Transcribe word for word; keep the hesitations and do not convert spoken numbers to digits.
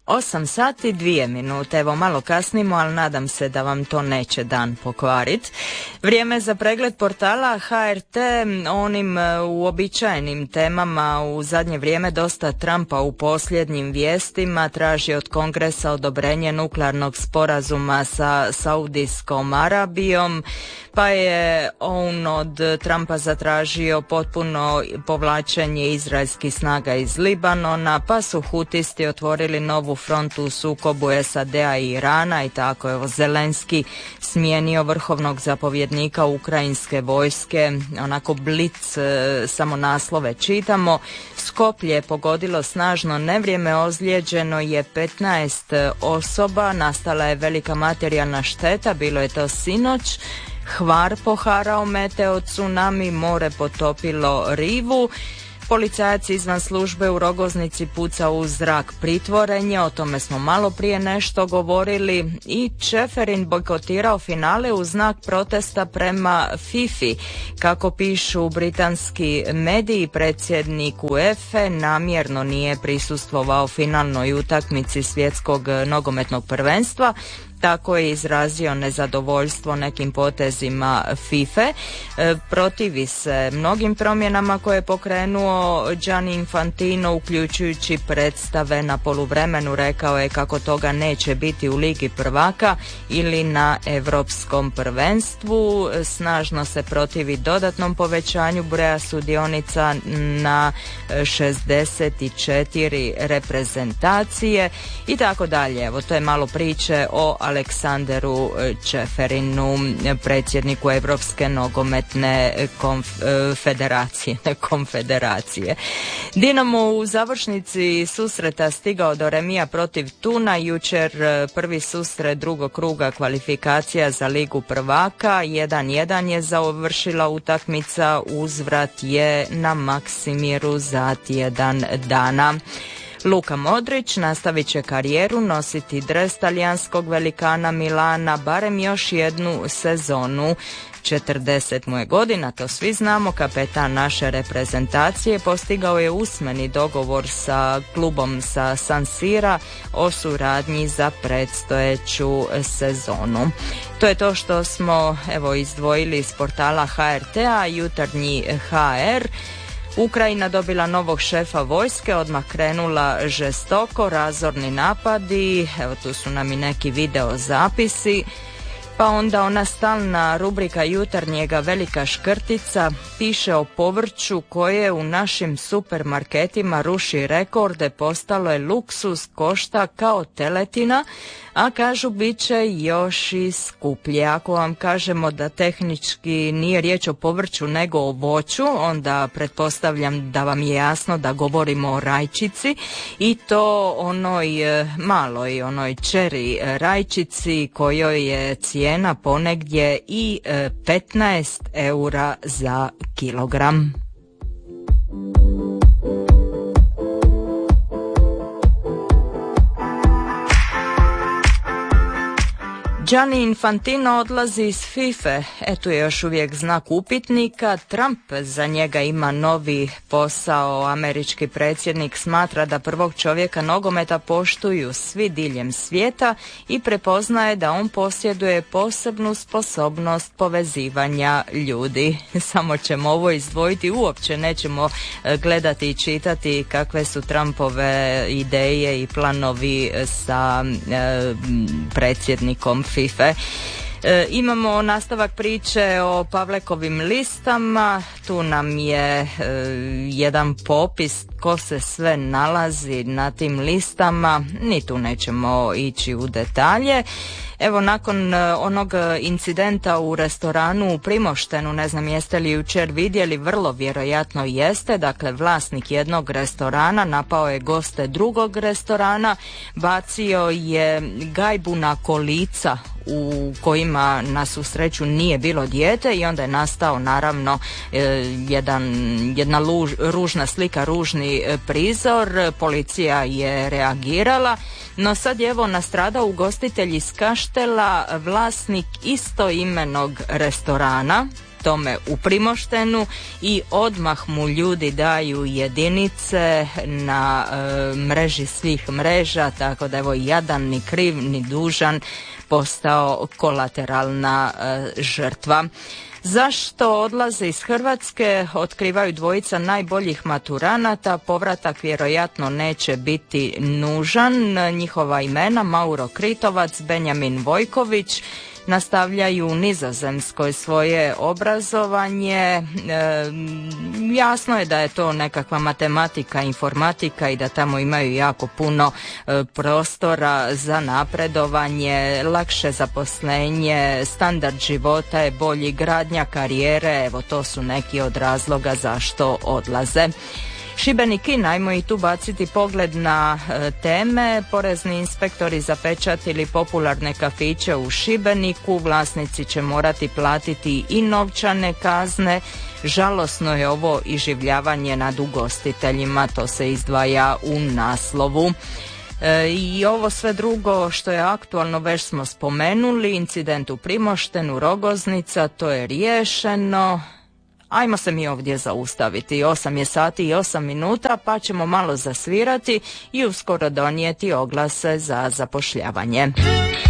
osam sati dvije minute, evo malo kasnimo, ali nadam se da vam to neće dan pokvarit. Vrijeme za pregled portala H R T, onim uobičajenim temama u zadnje vrijeme dosta Trumpa u posljednjim vijestima, traži od Kongresa odobrenje nuklearnog sporazuma sa Saudijskom Arabijom, pa je on od Trumpa zatražio potpuno povlačenje izraelskih snaga iz Libanona, pa su Hutisti otvorili novu frontu u sukobu S A D-a i Irana i tako je Zelenski smijenio vrhovnog zapovjednika ukrajinske vojske, onako blic, samo naslove čitamo. Skoplje je pogodilo snažno nevrijeme, ozlijeđeno je petnaest osoba, nastala je velika materijalna šteta, bilo je to sinoć. Hvar poharao meteo tsunami, more potopilo rivu. Policajac izvan službe u Rogoznici pucao u zrak pritvorenje, o tome smo malo prije nešto govorili, i Čeferin bojkotirao finale u znak protesta prema FIFA. Kako pišu britanski mediji, predsjednik UEFA namjerno nije prisustvovao finalnoj utakmici svjetskog nogometnog prvenstva. Tako je izrazio nezadovoljstvo nekim potezima FIFA. E, protivi se mnogim promjenama koje je pokrenuo Gianni Infantino, uključujući predstave na poluvremenu. Rekao je kako toga neće biti u Ligi prvaka ili na Europskom prvenstvu. Snažno se protivi dodatnom povećanju broja sudionica na šezdeset četiri reprezentacije i tako dalje. Evo, to je malo priče o Aleksanderu Čeferinu, predsjedniku Europske nogometne konf- federacije, konfederacije. Dinamo u završnici susreta stigao do remija protiv Tuna, jučer prvi susret drugog kruga kvalifikacija za Ligu prvaka, jedan jedan je završila utakmica, uzvrat je na Maksimiru za tjedan dana. Luka Modrić nastavit će karijeru, nositi dres talijanskog velikana Milana barem još jednu sezonu. četrdeset mu je godina, to svi znamo. Kapetan naše reprezentacije postigao je usmeni dogovor sa klubom sa San Sira o suradnji za predstojeću sezonu. To je to što smo evo izdvojili iz portala H R T-a, jutarnji H R. Ukrajina dobila novog šefa vojske, odmah krenula žestoko, razorni napadi, evo tu su nam i neki video zapisi, pa onda ona stalna rubrika jutarnjega Velika škrtica piše o povrću koje u našim supermarketima ruši rekorde, postalo je luksuz, košta kao teletina, a kažu bit će još i skuplje. Ako vam kažemo da tehnički nije riječ o povrću nego o voću, onda pretpostavljam da vam je jasno da govorimo o rajčici, i to onoj maloj, onoj čeri rajčici kojoj je cijena ponegdje i petnaest eura za kilogram. Gianni Infantino odlazi iz FIFA, eto je još uvijek znak upitnika. Trump za njega ima novi posao. Američki predsjednik smatra da prvog čovjeka nogometa poštuju svi diljem svijeta i prepoznaje da on posjeduje posebnu sposobnost povezivanja ljudi. Samo ćemo ovo izdvojiti, uopće nećemo gledati i čitati kakve su Trumpove ideje i planovi sa e, predsjednikom FIFA. FIFA. E, imamo nastavak priče o Pavlekovim listama, tu nam je e, jedan popis ko se sve nalazi na tim listama, ni tu nećemo ići u detalje. Evo, nakon onog incidenta u restoranu u Primoštenu, ne znam jeste li jučer vidjeli, vrlo vjerojatno jeste, dakle vlasnik jednog restorana napao je goste drugog restorana, bacio je gajbu na kolica u kojima na svu sreću nije bilo dijete i onda je nastao naravno jedan, jedna luž, ružna slika, ružni prizor. Policija je reagirala, no sad je evo nastradao ugostitelj iz Kaštela, vlasnik istoimenog restorana. tome u Primoštenu i odmah mu ljudi daju jedinice na e, mreži svih mreža, tako da evo jadan ni kriv ni dužan postao kolateralna e, žrtva. Zašto odlaze iz Hrvatske? Otkrivaju dvojica najboljih maturanata, povratak vjerojatno neće biti nužan. Njihova imena Mauro Kritovac, Benjamin Vojković, nastavljaju u Nizozemskoj svoje obrazovanje. E, jasno je da je to nekakva matematika, informatika i da tamo imaju jako puno e, prostora za napredovanje, lakše zaposlenje, standard života je bolji, gradnja karijere, evo to su neki od razloga zašto odlaze. Šibenik i najmo i tu baciti pogled na e, teme. Porezni inspektori zapečatili popularne kafiće u Šibeniku, vlasnici će morati platiti i novčane kazne. Žalosno je ovo iživljavanje nad ugostiteljima, to se izdvaja u naslovu. E, I ovo sve drugo što je aktualno već smo spomenuli, incident u Primoštenu, Rogoznica, to je riješeno. Ajmo se mi ovdje zaustaviti, osam je sati i osam minuta, pa ćemo malo zasvirati i uskoro donijeti oglase za zapošljavanje.